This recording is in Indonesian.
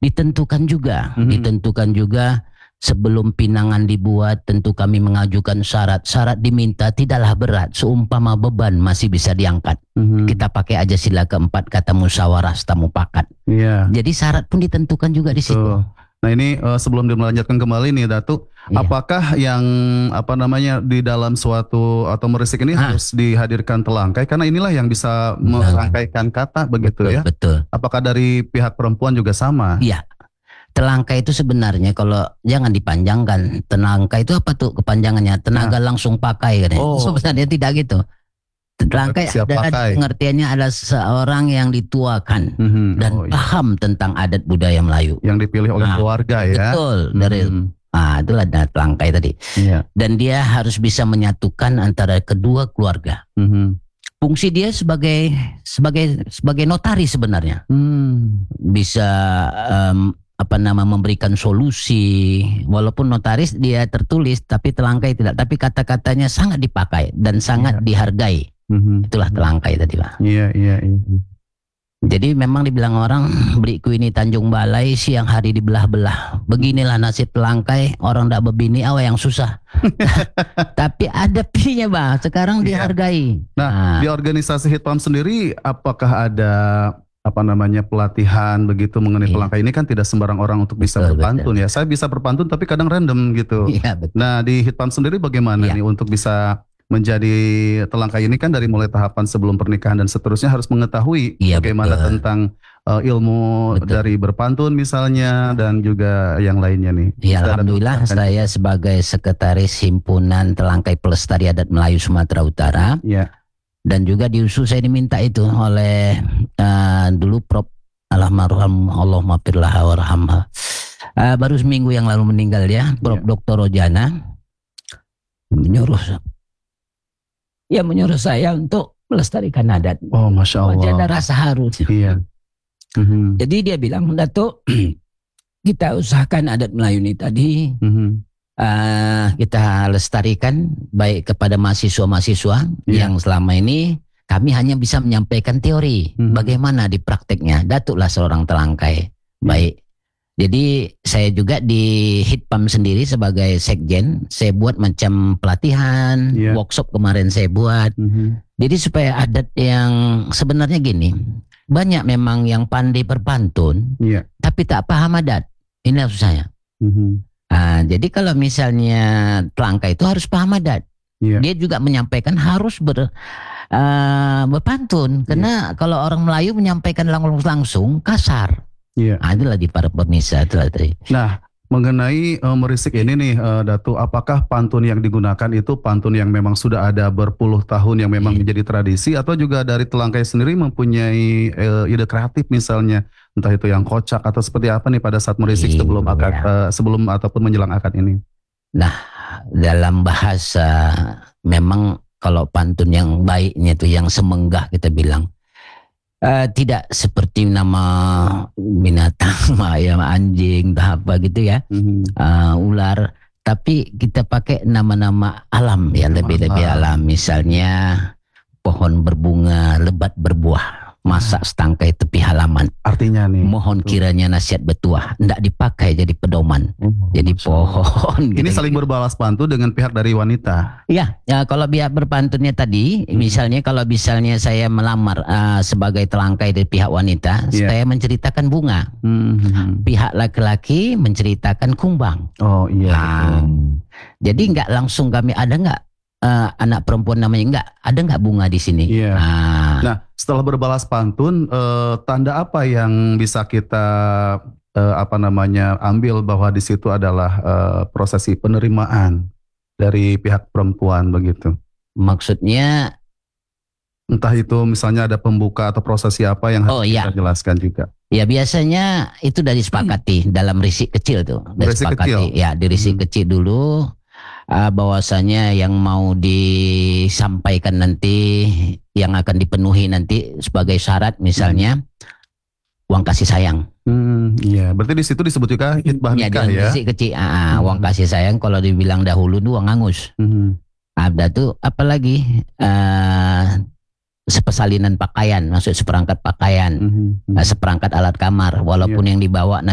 Ditentukan juga sebelum pinangan dibuat, tentu kami mengajukan syarat. Syarat diminta tidaklah berat, seumpama beban masih bisa diangkat. Kita pakai aja sila keempat kata musyawarah mufakat. Jadi syarat pun ditentukan juga di situ. Nah ini sebelum dimelanjutkan kembali nih Datuk, apakah yang di dalam suatu atau merisik ini harus dihadirkan telangkai, karena inilah yang bisa merangkaikan kata begitu ya? Betul. Apakah dari pihak perempuan juga sama? Iya. Telangkai itu sebenarnya kalau jangan dipanjangkan. Telangkai itu apa tuh kepanjangannya? Tenaga langsung pakai katanya. Sebenarnya tidak gitu. Telangkai pengertiannya adalah seorang yang dituakan dan paham tentang adat budaya Melayu. Yang dipilih oleh keluarga ya. Betul. Itulah telangkai tadi. Dan dia harus bisa menyatukan antara kedua keluarga. Fungsi dia sebagai notaris sebenarnya. Bisa memberikan solusi, walaupun notaris dia tertulis tapi telangkai tidak, tapi kata-katanya sangat dipakai dan sangat dihargai. Itulah telangkai tadi Pak. Iya. Jadi memang dibilang orang beriku ini Tanjung Balai siang hari dibelah-belah. Beginilah nasib telangkai, orang tidak berbini awal yang susah. Tapi ada pinya Bang, sekarang dihargai. Nah, di organisasi Hitpam sendiri apakah ada pelatihan begitu mengenai telangkai ini? Kan tidak sembarang orang untuk bisa berpantun ya. Saya bisa berpantun tapi kadang random gitu. Nah di Hitpam sendiri bagaimana nih untuk bisa menjadi telangkai ini? Kan dari mulai tahapan sebelum pernikahan dan seterusnya harus mengetahui bagaimana tentang ilmu dari berpantun misalnya dan juga yang lainnya nih. Alhamdulillah saya sebagai sekretaris himpunan Telangkai Pelestari Adat Melayu Sumatera Utara. Dan juga di USU saya diminta itu oleh dulu Prof. Almarhum Allah maafirlah warhamha. Baru seminggu yang lalu meninggal ya, Prof. Dr. Rojana menyuruh saya untuk melestarikan adat. Oh, Masya Allah. Ada rasa haru. Jadi dia bilang, Datuk, kita usahakan adat Melayu ini tadi. Kita lestarikan baik kepada mahasiswa-mahasiswa yang selama ini kami hanya bisa menyampaikan teori, bagaimana di prakteknya. Datuklah seorang telangkai. Baik. Jadi saya juga di Hitpam sendiri sebagai sekjen, saya buat macam pelatihan, workshop kemarin saya buat. Jadi supaya adat yang sebenarnya gini, banyak memang yang pandai berpantun, tapi tak paham adat. Ini susahnya. Jadi kalau misalnya telangkai itu harus paham adat. Dia juga menyampaikan harus berpantun. Karena kalau orang Melayu menyampaikan langsung kasar. Itulah di para pemirsa. Nah mengenai merisik ini nih Datu, apakah pantun yang digunakan itu pantun yang memang sudah ada berpuluh tahun yang memang menjadi tradisi, atau juga dari telangkai sendiri mempunyai ide kreatif misalnya, entah itu yang kocak atau seperti apa nih pada saat merisik sebelum ataupun menjelang akad ini? Nah dalam bahasa memang kalau pantun yang baiknya itu yang semenggah kita bilang. Tidak seperti nama binatang, anjing, apa gitu ya, ular. Tapi kita pakai nama-nama alam yang lebih-lebih alam. Misalnya pohon berbunga, lebat berbuah, masak setangkai tepi halaman. Artinya nih, mohon kiranya nasihat betuah, hendak dipakai jadi pedoman. Jadi pohon. Ini saling berbalas pantun dengan pihak dari wanita. Ya, kalau pihak berpantunnya tadi, misalnya kalau misalnya saya melamar sebagai telangkai dari pihak wanita, saya menceritakan bunga. Pihak laki-laki menceritakan kumbang. Oh iya. Jadi nggak langsung kami ada nggak anak perempuan namanya ada nggak bunga di sini. Nah setelah berbalas pantun, tanda apa yang bisa kita ambil bahwa di situ adalah prosesi penerimaan dari pihak perempuan begitu? Maksudnya entah itu misalnya ada pembuka atau prosesi apa yang harus kita jelaskan juga. Ya biasanya itu dari disepakati dalam risik kecil tuh. Risik kecil? Ya di risik kecil dulu. Bahwasanya yang mau disampaikan nanti, yang akan dipenuhi nanti sebagai syarat misalnya uang kasih sayang. Iya, berarti di situ disebut juga hitbah nikah ya. Risik kecil, uang kasih sayang kalau dibilang dahulu tuh uang angus. Ada tuh apalagi sepesalinan pakaian, maksud seperangkat pakaian, seperangkat alat kamar, walaupun yang dibawa